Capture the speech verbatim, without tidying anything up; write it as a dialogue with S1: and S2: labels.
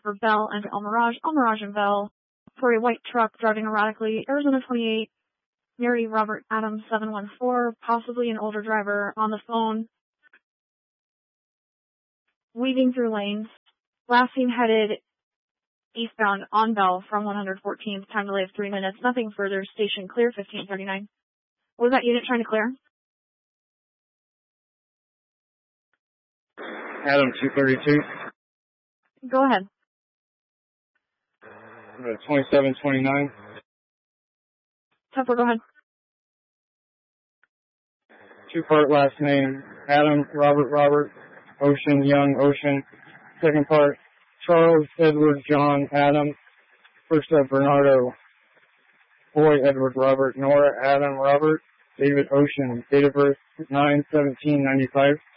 S1: for Bell and Almirage, Almirage and Bell, for a white truck driving erratically, Arizona twenty-eight, Mary Robert Adams seven one four, possibly an older driver on the phone, weaving through lanes. Last seen headed eastbound on Bell from one hundred fourteenth, time delay of three minutes, nothing further, station clear, fifteen thirty-nine. What was that unit trying to clear?
S2: Adam two thirty-two.
S1: Go ahead.
S2: twenty-seven twenty-nine.
S1: Temple, go ahead.
S2: Two-part last name, Adam, Robert, Robert, Ocean, Young, Ocean. Second part, Charles, Edward, John, Adam. First up, Bernardo, Boy, Edward, Robert, Nora, Adam, Robert, David, Ocean. Date of birth, nine seventeen ninety-five.